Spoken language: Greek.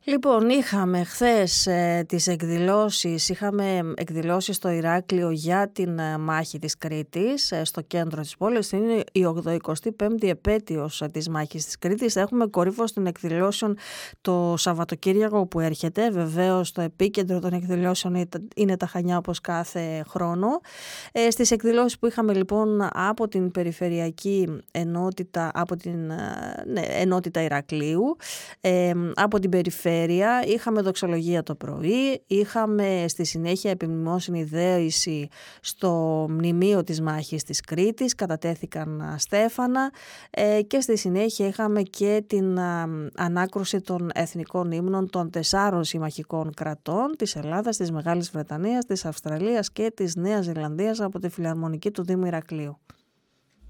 Λοιπόν, είχαμε χθες είχαμε εκδηλώσεις στο Ηράκλειο για την μάχη της Κρήτης, στο κέντρο της πόλης. Είναι η 85η επέτειος της μάχης της Κρήτης. Έχουμε κορύφωση των εκδηλώσεων το Σαββατοκύριακο που έρχεται. Βεβαίως το επίκεντρο των εκδηλώσεων είναι τα Χανιά, όπως κάθε χρόνο. Στις εκδηλώσεις που είχαμε λοιπόν από την Περιφερειακή Ενότητα, από την Ενότητα Ηρακλείου, από την Περιφέρεια, είχαμε δοξολογία το πρωί, είχαμε στη συνέχεια επιμνημόσυνη δέηση στο μνημείο της μάχης της Κρήτης, κατατέθηκαν στέφανα και στη συνέχεια είχαμε και την ανάκρουση των εθνικών ύμνων των 4 συμμαχικών κρατών, της Ελλάδας, της Μεγάλης Βρετανίας, της Αυστραλίας και της Νέας Ζηλανδίας από τη Φιλαρμονική του Δήμου Ηρακλείου.